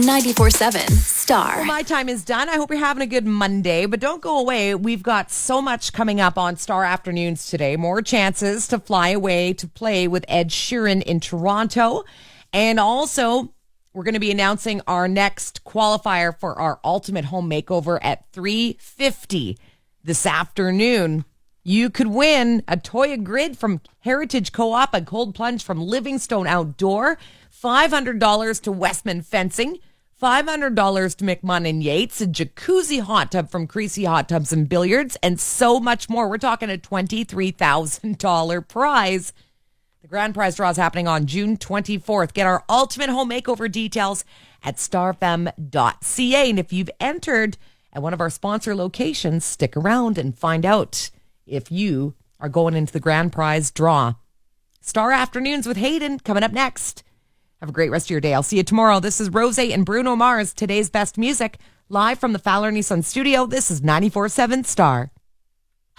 94.7 Star. Well, my time is done. I hope you're having a good Monday, but don't go away. We've got so much coming up on Star Afternoons today. More chances to fly away to play with Ed Sheeran in Toronto. And also, we're going to be announcing our next qualifier for our Ultimate Home Makeover at 3:50 this afternoon. You could win a Toya Grid from Heritage Co-op, a cold plunge from Livingstone Outdoor, $500 to Westman Fencing, $500 to McMahon and Yates, a jacuzzi hot tub from Creasy Hot Tubs and Billiards, and so much more. We're talking a $23,000 prize. The grand prize draw is happening on June 24th. Get our ultimate home makeover details at starfm.ca. And if you've entered at one of our sponsor locations, stick around and find out if you are going into the grand prize draw. Star Afternoons with Hayden coming up next. Have a great rest of your day. I'll see you tomorrow. This is Rose and Bruno Mars, today's best music, live from the Fowler Nissan studio. This is 94.7 Star.